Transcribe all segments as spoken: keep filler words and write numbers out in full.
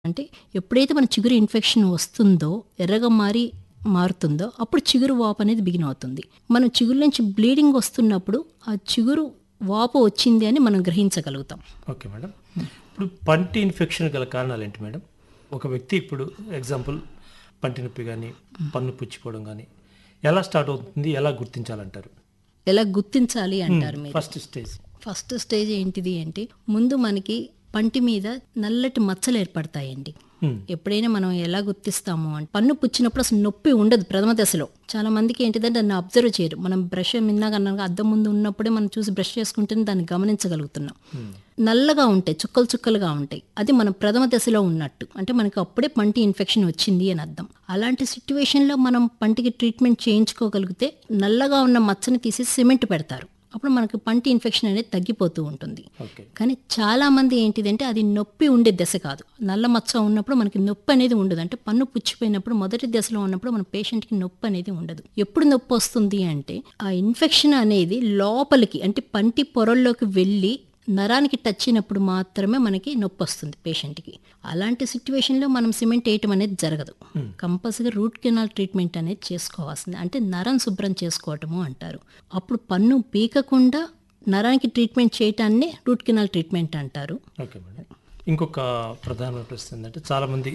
అంటే ఎప్పుడైతే మన చిగురు ఇన్ఫెక్షన్ వస్తుందో, ఎర్రగా మారి మారుతుందో అప్పుడు చిగురు వాపు అనేది బిగిన్ అవుతుంది. మనం చిగురు నుంచి బ్లీడింగ్ వస్తున్నప్పుడు ఆ చిగురు వాపు వచ్చింది అని మనం గ్రహించగలుగుతాం. Okay madam. ఇప్పుడు పంటి ఇన్ఫెక్షన్ గల కారణాలు ఏంటి మేడం? ఒక వ్యక్తి ఇప్పుడు ఎగ్జాంపుల్ పంటి నొప్పి కానీ పన్ను పుచ్చిపోవడం కానీ ఎలా స్టార్ట్ అవుతుంది, ఎలా గుర్తించాలంటారు? ఎలా గుర్తించాలి అంటారు మీరు? ఫస్ట్ స్టేజ్ ఫస్ట్ స్టేజ్ ఏంటిది అంటే ముందు మనకి పంటి మీద నల్లటి మచ్చలు ఏర్పడతాయండి. ఎప్పుడైనా మనం ఎలా గుర్తిస్తాము అంటే పన్ను పుచ్చినప్పుడు అసలు నొప్పి ఉండదు ప్రథమ దశలో. చాలా మందికి ఏంటిదంటే దాన్ని అబ్జర్వ్ చేయరు. మనం బ్రష్ మిన్నాకన్నా అద్దం ముందు ఉన్నప్పుడే మనం చూసి బ్రష్ చేసుకుంటేనే దాన్ని గమనించగలుగుతున్నాం. నల్లగా ఉంటాయి, చుక్కలు చుక్కలుగా ఉంటాయి. అది మనం ప్రథమ దశలో ఉన్నట్టు, అంటే మనకి అప్పుడే పంటి ఇన్ఫెక్షన్ వచ్చింది అని అర్థం. అలాంటి సిచ్యువేషన్లో మనం పంటికి ట్రీట్మెంట్ చేయించుకోగలిగితే నల్లగా ఉన్న మచ్చని తీసి సిమెంట్ పెడతారు. అప్పుడు మనకు పంటి ఇన్ఫెక్షన్ అనేది తగ్గిపోతూ ఉంటుంది. ఓకే. కానీ చాలా మంది ఏంటిదంటే అది నొప్పి ఉండే దశ కాదు. నల్ల మచ్చ ఉన్నప్పుడు మనకి నొప్పి అనేది ఉండదు. అంటే పన్ను పుచ్చిపోయినప్పుడు మొదటి దశలో ఉన్నప్పుడు మన పేషెంట్కి నొప్పి అనేది ఉండదు. ఎప్పుడు నొప్పి వస్తుంది అంటే ఆ ఇన్ఫెక్షన్ అనేది లోపలికి అంటే పంటి పొరల్లోకి వెళ్ళి నరానికి టచ్ అయినప్పుడు మాత్రమే మనకి నొప్పి వస్తుంది పేషెంట్కి. అలాంటి సిచ్యువేషన్లో మనం సిమెంట్ వేయటం అనేది జరగదు. కంపల్సరీగా రూట్ కెనాల్ ట్రీట్మెంట్ అనేది చేసుకోవాల్సింది. అంటే నరం శుభ్రం చేసుకోవటము అంటారు. అప్పుడు పన్ను పీకకుండా నరానికి ట్రీట్మెంట్ చేయటాన్ని రూట్ కెనాల్ ట్రీట్మెంట్ అంటారు. Okay madam. ఇంకొక ప్రధానమైన ప్రశ్న ఏంటంటే చాలామంది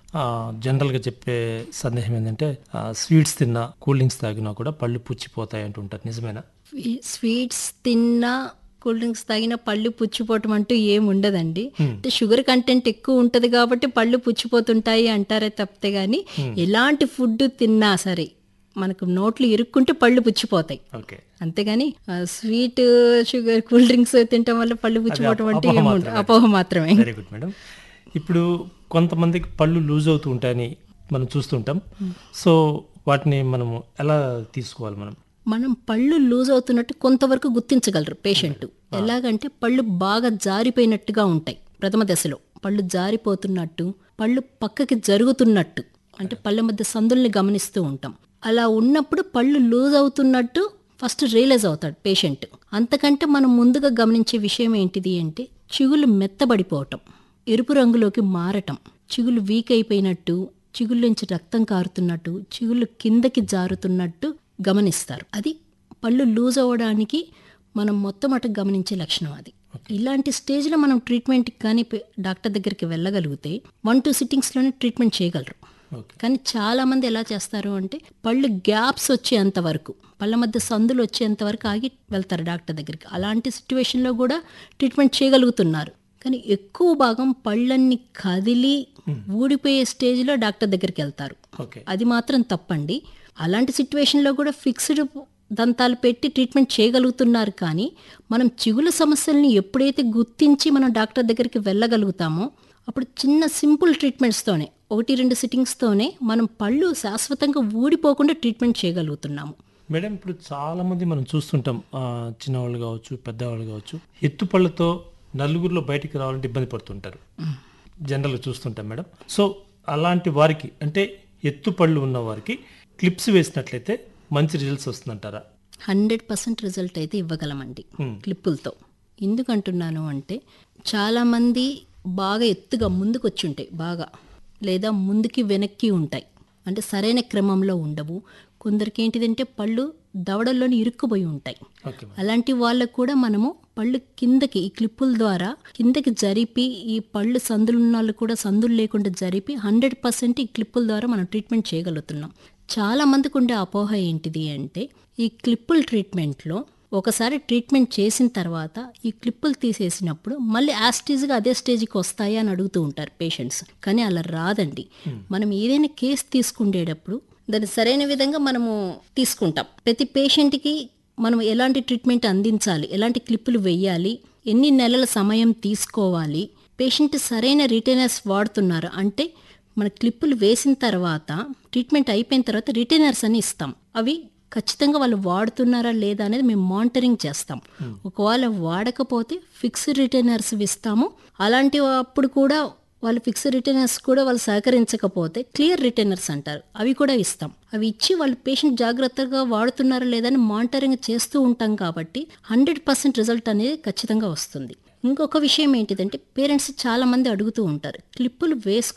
జనరల్గా చెప్పే సందేహం ఏంటంటే స్వీట్స్ తిన్నా కూల్ డ్రింక్స్ తాగినా కూడా పళ్ళు పుచ్చిపోతాయి అంటుంటారు, నిజమేనా? స్వీట్స్ తిన్నా కూల్ డ్రింక్స్ తాగిన పళ్ళు పుచ్చిపోవటం అంటూ ఏం ఉండదండి. అంటే షుగర్ కంటెంట్ ఎక్కువ ఉంటుంది కాబట్టి పళ్ళు పుచ్చిపోతుంటాయి అంటారే తప్పితే కానీ ఎలాంటి ఫుడ్ తిన్నా సరే మనకు నోట్లు ఇరుక్కుంటే పళ్ళు పుచ్చిపోతాయి. ఓకే. అంతేగాని స్వీట్ షుగర్ కూల్ డ్రింక్స్ తినటం వల్ల పళ్ళు పుచ్చిపోవటం అంటే ఏముండదు, అపోహ మాత్రమే. Very good madam. ఇప్పుడు కొంతమందికి పళ్ళు లూజ్ అవుతూ ఉంటాయని మనం చూస్తుంటాం. సో వాటిని మనము ఎలా తీసుకోవాలి? మనం మనం పళ్ళు లూజ్ అవుతున్నట్టు కొంతవరకు గుర్తించగలరు పేషెంట్. ఎలాగంటే పళ్ళు బాగా జారిపోయినట్టుగా ఉంటాయి ప్రథమ దశలో. పళ్ళు జారిపోతున్నట్టు, పళ్ళు పక్కకి జరుగుతున్నట్టు, అంటే పళ్ళ మధ్య సందుల్ని గమనిస్తూ ఉంటాం. అలా ఉన్నప్పుడు పళ్ళు లూజ్ అవుతున్నట్టు ఫస్ట్ రియలైజ్ అవుతాడు పేషెంట్. అంతకంటే మనం ముందుగా గమనించే విషయం ఏంటిది అంటే చిగుళ్ళు మెత్తబడిపోవటం, ఎరుపు రంగులోకి మారటం, చిగుళ్ళు వీక్ అయిపోయినట్టు, చిగుళ్ళ నుంచి రక్తం కారుతున్నట్టు, చిగుళ్ళు కిందకి జారుతున్నట్టు గమనిస్తారు. అది పళ్ళు లూజ్ అవ్వడానికి మనం మొట్టమొదట గమనించే లక్షణం అది. ఇలాంటి స్టేజ్లో మనం ట్రీట్మెంట్కి కానీ డాక్టర్ దగ్గరికి వెళ్ళగలిగితే వన్ టూ సిట్టింగ్స్లోనే ట్రీట్మెంట్ చేయగలరు. కానీ చాలామంది ఎలా చేస్తారు అంటే పళ్ళు గ్యాప్స్ వచ్చేంత వరకు, పళ్ళ మధ్య సందులు వచ్చేంత వరకు ఆగి వెళ్తారు డాక్టర్ దగ్గరికి. అలాంటి సిచ్యువేషన్లో కూడా ట్రీట్మెంట్ చేయగలుగుతున్నారు. కానీ ఎక్కువ భాగం పళ్ళన్ని కదిలి ఊడిపోయే స్టేజ్లో డాక్టర్ దగ్గరికి వెళ్తారు. అది మాత్రం తప్పండి. అలాంటి సిచ్యువేషన్లో కూడా ఫిక్స్డ్ దంతాలు పెట్టి ట్రీట్మెంట్ చేయగలుగుతున్నారు. కానీ మనం చిగుల సమస్యల్ని ఎప్పుడైతే గుర్తించి మనం డాక్టర్ దగ్గరికి వెళ్ళగలుగుతామో అప్పుడు చిన్న సింపుల్ ట్రీట్మెంట్స్తోనే, ఒకటి రెండు సిట్టింగ్స్తోనే మనం పళ్ళు శాశ్వతంగా ఊడిపోకుండా ట్రీట్మెంట్ చేయగలుగుతున్నాము. మేడం, ఇప్పుడు చాలామంది మనం చూస్తుంటాం, చిన్నవాళ్ళు కావచ్చు పెద్దవాళ్ళు కావచ్చు, ఎత్తు పళ్ళతో నలుగురిలో బయటికి రావాలంటే ఇబ్బంది పడుతుంటారు, జనరల్గా చూస్తుంటాం మేడం. సో అలాంటి వారికి అంటే ఎత్తు పళ్ళు ఉన్న వారికి క్లిప్స్ వేసినట్లయితే మంచి రిజల్ట్స్ వస్తుందంటారా? హండ్రెడ్ పర్సెంట్ రిజల్ట్ అయితే ఇవ్వగలమండి క్లిప్పులతో. ఎందుకంటున్నాను అంటే చాలామంది బాగా ఎత్తుగా ముందుకు వచ్చి ఉంటాయి బాగా, లేదా ముందుకి వెనక్కి ఉంటాయి, అంటే సరైన క్రమంలో ఉండవు. కొందరికి ఏంటిదంటే పళ్ళు దవడల్లోని ఇరుక్కుపోయి ఉంటాయి. అలాంటి వాళ్ళకు కూడా మనము పళ్ళు కిందకి ఈ క్లిప్పుల ద్వారా కిందకి జరిపి, ఈ పళ్ళు సందులున్న వాళ్ళు కూడా సందులు లేకుండా జరిపి హండ్రెడ్ పర్సెంట్ ఈ క్లిప్పుల ద్వారా మనం ట్రీట్మెంట్ చేయగలుగుతున్నాం. చాలా మందికి ఉండే అపోహ ఏంటిది అంటే ఈ క్లిప్పుల ట్రీట్మెంట్లో ఒకసారి ట్రీట్మెంట్ చేసిన తర్వాత ఈ క్లిప్పులు తీసేసినప్పుడు మళ్ళీ యాస్టీజ్గా అదే స్టేజ్కి వస్తాయి అని అడుగుతూ ఉంటారు పేషెంట్స్. కానీ అలా రాదండి. మనం ఏదైనా కేసు తీసుకునేటప్పుడు దాన్ని సరైన విధంగా మనము తీసుకుంటాం. ప్రతి పేషెంట్కి మనం ఎలాంటి ట్రీట్మెంట్ అందించాలి, ఎలాంటి క్లిప్పులు వేయాలి, ఎన్ని నెలల సమయం తీసుకోవాలి, పేషెంట్ సరైన రిటైనర్స్ వాడుతున్నారు అంటే మన క్లిప్పులు వేసిన తర్వాత ట్రీట్మెంట్ అయిపోయిన తర్వాత రిటైనర్స్ అని ఇస్తాం. అవి ఖచ్చితంగా వాళ్ళు వాడుతున్నారా లేదా అనేది మేము మానిటరింగ్ చేస్తాం. ఒకవేళ వాడకపోతే ఫిక్స్డ్ రిటైనర్స్ ఇస్తాము. అలాంటి అప్పుడు కూడా వాళ్ళు ఫిక్స్డ్ రిటైనర్స్ కూడా వాళ్ళు సహకరించకపోతే క్లియర్ రిటైనర్స్ అంటారు, అవి కూడా ఇస్తాం. అవి ఇచ్చి వాళ్ళు పేషెంట్ జాగ్రత్తగా వాడుతున్నారా లేదా అని మానిటరింగ్ చేస్తూ ఉంటాం కాబట్టి హండ్రెడ్ పర్సెంట్ రిజల్ట్ అనేది ఖచ్చితంగా వస్తుంది. ఇంకొక విషయం ఏంటిదంటే పేరెంట్స్ చాలా మంది అడుగుతూ ఉంటారు, క్లిప్పులు వేసుకు